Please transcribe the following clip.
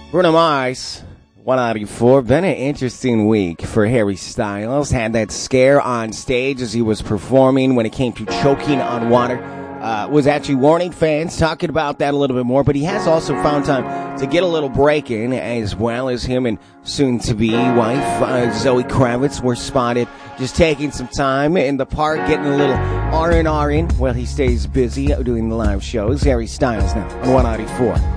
Bruno Mars, 194. Been an interesting week for Harry Styles. Had that scare on stage as he was performing when it came to choking on water. Was actually warning fans, talking about that a little bit more, but he has also found time to get a little break in, as well as him and soon-to-be wife, Zoe Kravitz, were spotted just taking some time in the park, getting a little R&R in while he stays busy doing the live shows. Harry Styles now on 194.